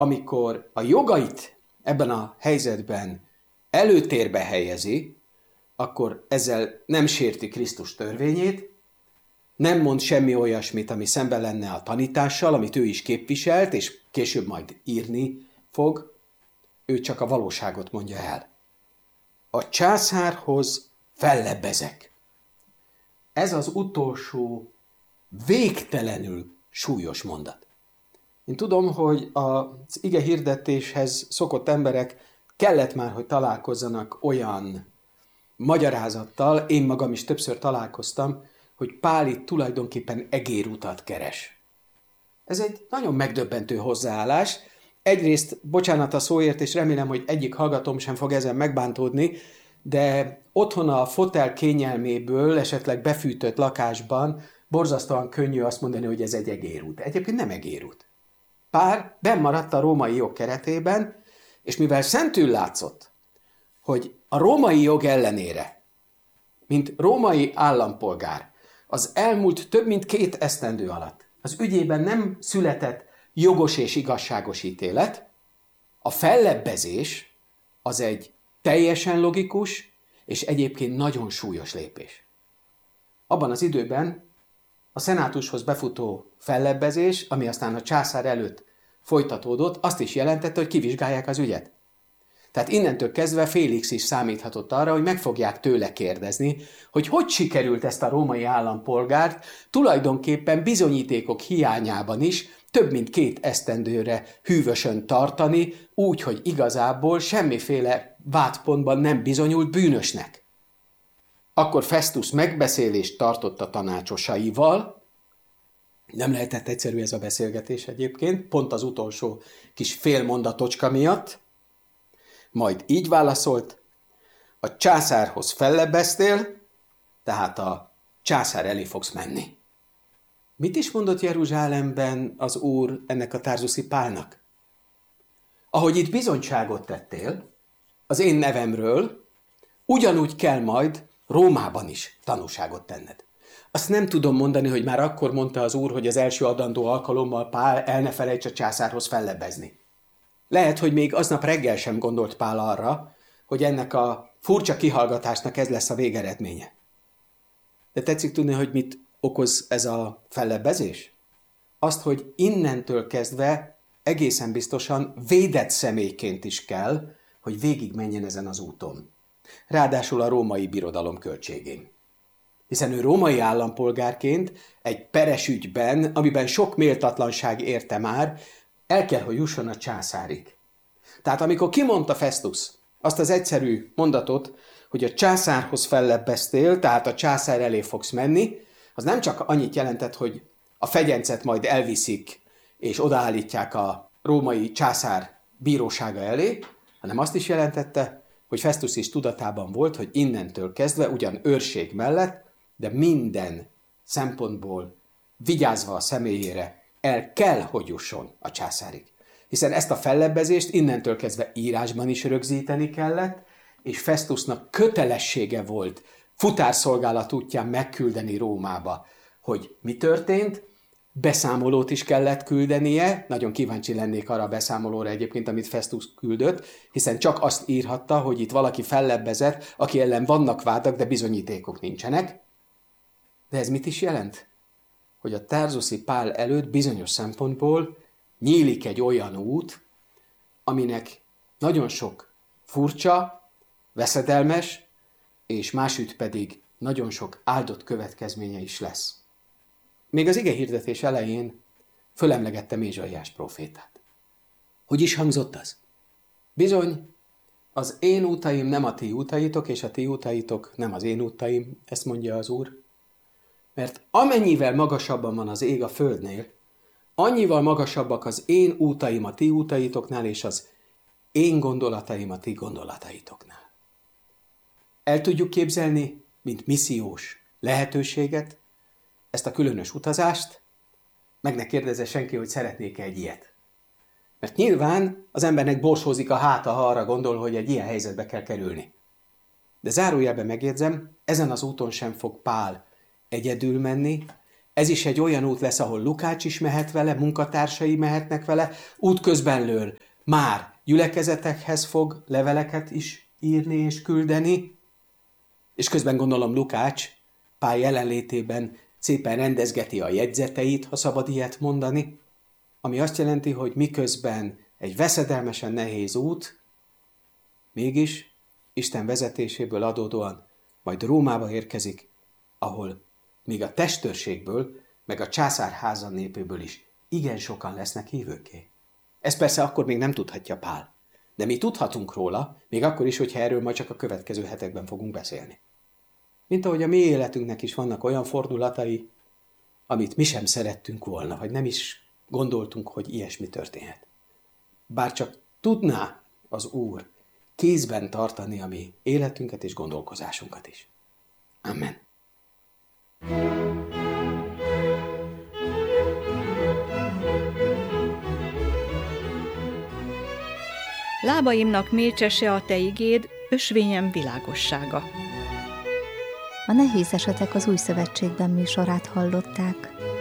amikor a jogait ebben a helyzetben előtérbe helyezi, akkor ezzel nem sérti Krisztus törvényét, nem mond semmi olyasmit, ami szemben lenne a tanítással, amit ő is képviselt, és később majd írni fog, ő csak a valóságot mondja el. A császárhoz fellebbezek. Ez az utolsó végtelenül súlyos mondat. Én tudom, hogy az ige hirdetéshez szokott emberek kellett már, hogy találkozzanak olyan magyarázattal, én magam is többször találkoztam, hogy Pál itt tulajdonképpen egérutat keres. Ez egy nagyon megdöbbentő hozzáállás. Egyrészt, bocsánat a szóért, és remélem, hogy egyik hallgatóm sem fog ezen megbántódni, de otthon a fotel kényelméből, esetleg befűtött lakásban borzasztóan könnyű azt mondani, hogy ez egy egérút. Egyébként nem egérút. Pál bennmaradt a római jog keretében, és mivel szentül látszott, hogy a római jog ellenére, mint római állampolgár, az elmúlt több mint 2 esztendő alatt az ügyében nem született jogos és igazságos ítélet, a fellebbezés az egy teljesen logikus és egyébként nagyon súlyos lépés. Abban az időben a szenátushoz befutó fellebbezés, ami aztán a császár előtt folytatódott, azt is jelentette, hogy kivizsgálják az ügyet. Tehát innentől kezdve Félix is számíthatott arra, hogy meg fogják tőle kérdezni, hogy sikerült ezt a római állampolgárt tulajdonképpen bizonyítékok hiányában is több mint 2 esztendőre hűvösön tartani, úgy, hogy igazából semmiféle vádpontban nem bizonyult bűnösnek. Akkor Festus megbeszélést tartott a tanácsosaival, nem lehetett egyszerű ez a beszélgetés egyébként, pont az utolsó kis félmondatocska miatt, majd így válaszolt, a császárhoz fellebbeztél, tehát a császár elé fogsz menni. Mit is mondott Jeruzsálemben az Úr ennek a tárzuszi Pálnak? Ahogy itt bizonyságot tettél az én nevemről, ugyanúgy kell majd Rómában is tanúságot tenned. Azt nem tudom mondani, hogy már akkor mondta az Úr, hogy az első adandó alkalommal Pál el ne felejts a császárhoz fellebbezni. Lehet, hogy még aznap reggel sem gondolt Pál arra, hogy ennek a furcsa kihallgatásnak ez lesz a végeredménye. De tetszik tudni, hogy mit okoz ez a fellebbezés? Azt, hogy innentől kezdve egészen biztosan védett személyként is kell, hogy végigmenjen ezen az úton. Ráadásul a római birodalom költségén. Hiszen ő római állampolgárként egy peres ügyben, amiben sok méltatlanság érte már, el kell, hogy jusson a császárig. Tehát amikor kimondta Festus azt az egyszerű mondatot, hogy a császárhoz fellebbeztél, tehát a császár elé fogsz menni, az nem csak annyit jelentett, hogy a fegyencet majd elviszik, és odaállítják a római császár bírósága elé, hanem azt is jelentette, hogy Festus is tudatában volt, hogy innentől kezdve ugyan őrség mellett, de minden szempontból vigyázva a személyére el kell, hogy jusson a császárig. Hiszen ezt a fellebbezést innentől kezdve írásban is rögzíteni kellett, és Festusnak kötelessége volt futárszolgálat útján megküldeni Rómába, hogy mi történt, beszámolót is kellett küldenie, nagyon kíváncsi lennék arra a beszámolóra egyébként, amit Festus küldött, hiszen csak azt írhatta, hogy itt valaki fellebbezett, aki ellen vannak vádak, de bizonyítékok nincsenek. De ez mit is jelent? Hogy a tárzuszi Pál előtt bizonyos szempontból nyílik egy olyan út, aminek nagyon sok furcsa, veszedelmes, és másütt pedig nagyon sok áldott következménye is lesz. Még az ige hirdetés elején fölemlegettem Ézsaiás prófétát. Hogy is hangzott az? Bizony, az én útaim nem a ti útaitok, és a ti útaitok nem az én útaim, ezt mondja az Úr. Mert amennyivel magasabban van az ég a földnél, annyival magasabbak az én útaim a ti útaitoknál, és az én gondolataim a ti gondolataitoknál. El tudjuk képzelni, mint missziós lehetőséget, ezt a különös utazást, meg ne kérdezze senki, hogy szeretnék-e egy ilyet. Mert nyilván az embernek borsózik a háta, ha arra gondol, hogy egy ilyen helyzetbe kell kerülni. De zárójelben megjegyzem, ezen az úton sem fog Pál egyedül menni, Ez is egy olyan út lesz, ahol Lukács is mehet vele, munkatársai mehetnek vele, útközbenről már gyülekezetekhez fog leveleket is írni és küldeni, és közben gondolom Lukács Pál jelenlétében szépen rendezgeti a jegyzeteit, ha szabad ilyet mondani, ami azt jelenti, hogy miközben egy veszedelmesen nehéz út, mégis Isten vezetéséből adódóan majd Rómába érkezik, ahol még a testőrségből, meg a császárháza népéből is igen sokan lesznek hívőké. Ez persze akkor még nem tudhatja Pál, de mi tudhatunk róla, még akkor is, hogyha erről majd csak a következő hetekben fogunk beszélni. Mint ahogy a mi életünknek is vannak olyan fordulatai, amit mi sem szerettünk volna, vagy nem is gondoltunk, hogy ilyesmi történhet. Bár csak tudná az Úr kézben tartani a mi életünket és gondolkozásunkat is. Amen. Lábaimnak mécsese a te igéd, ösvényem világossága. A Nehéz esetek az Új Szövetségben műsorát hallották.